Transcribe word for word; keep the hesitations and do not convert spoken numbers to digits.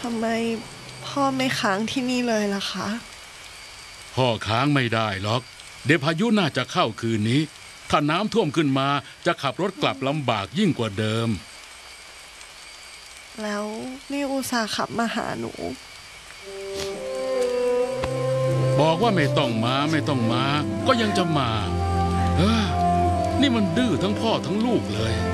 ทำไมพ่อไม่ค้างที่นี่เลยล่ะคะพ่อค้างไม่ได้หรอกเดี๋ยวพายุน่าจะเข้าคืนนี้ถ้าน้ำท่วมขึ้นมาจะขับรถกลับลำบากยิ่งกว่าเดิมแล้วนี่อุตส่าห์ขับมาหาหนูบอกว่าไม่ต้องมาไม่ต้องมาก็ยังจะมาเฮ้อนี่มันดื้อทั้งพ่อทั้งลูกเลย